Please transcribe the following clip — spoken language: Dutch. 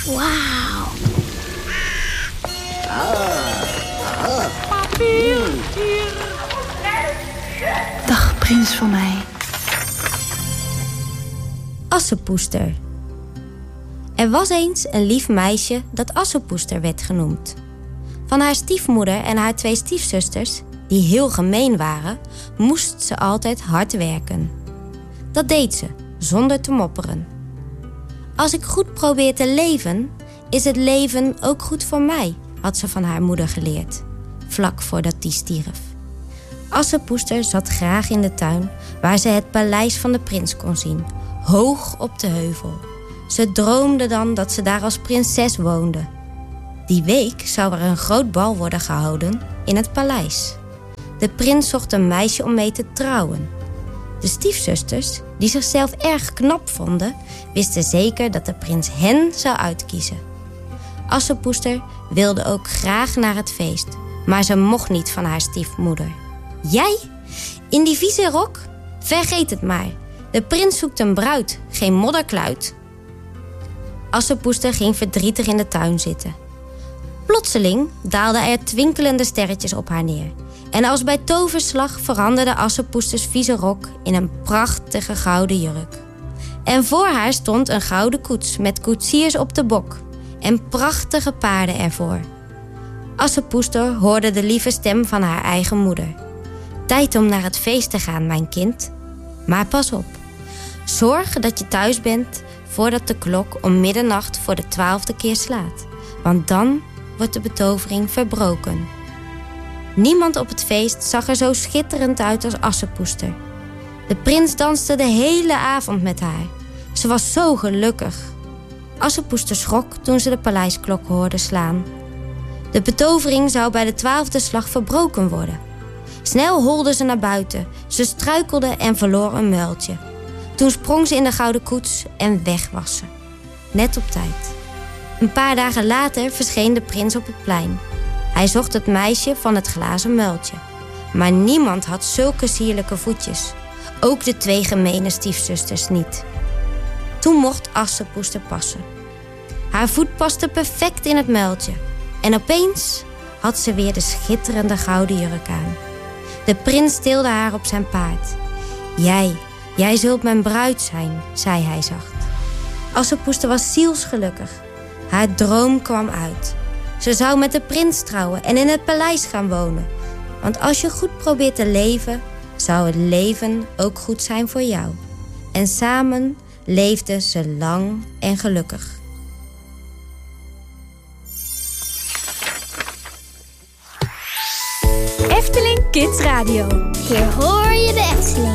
Wauw. Papier, hier. Dag, prins van mij. Assepoester. Er was eens een lief meisje dat Assepoester werd genoemd. Van haar stiefmoeder en haar 2 stiefzusters, die heel gemeen waren, moest ze altijd hard werken. Dat deed ze, zonder te mopperen. Als ik goed probeer te leven, is het leven ook goed voor mij, had ze van haar moeder geleerd, vlak voordat die stierf. Assepoester zat graag in de tuin, waar ze het paleis van de prins kon zien, hoog op de heuvel. Ze droomde dan dat ze daar als prinses woonde. Die week zou er een groot bal worden gehouden in het paleis. De prins zocht een meisje om mee te trouwen. De stiefzusters, die zichzelf erg knap vonden, wisten zeker dat de prins hen zou uitkiezen. Assepoester wilde ook graag naar het feest, maar ze mocht niet van haar stiefmoeder. Jij? In die vieze rok? Vergeet het maar. De prins zoekt een bruid, geen modderkluit. Assepoester ging verdrietig in de tuin zitten. Plotseling daalden er twinkelende sterretjes op haar neer. En als bij toverslag veranderde Assepoesters vieze rok in een prachtige gouden jurk. En voor haar stond een gouden koets met koetsiers op de bok en prachtige paarden ervoor. Assepoester hoorde de lieve stem van haar eigen moeder. Tijd om naar het feest te gaan, mijn kind. Maar pas op. Zorg dat je thuis bent voordat de klok om middernacht voor de 12e keer slaat. Want dan wordt de betovering verbroken. Niemand op het feest zag er zo schitterend uit als Assepoester. De prins danste de hele avond met haar. Ze was zo gelukkig. Assepoester schrok toen ze de paleisklok hoorde slaan. De betovering zou bij de 12e slag verbroken worden. Snel holde ze naar buiten. Ze struikelde en verloor een muiltje. Toen sprong ze in de gouden koets en weg was ze. Net op tijd. Een paar dagen later verscheen de prins op het plein. Hij zocht het meisje van het glazen muiltje. Maar niemand had zulke sierlijke voetjes. Ook de 2 gemene stiefzusters niet. Toen mocht Assepoester passen. Haar voet paste perfect in het muiltje. En opeens had ze weer de schitterende gouden jurk aan. De prins tilde haar op zijn paard. Jij zult mijn bruid zijn, zei hij zacht. Assepoester was zielsgelukkig. Haar droom kwam uit. Ze zou met de prins trouwen en in het paleis gaan wonen. Want als je goed probeert te leven, zou het leven ook goed zijn voor jou. En samen leefden ze lang en gelukkig. Efteling Kids Radio. Hier hoor je de Efteling.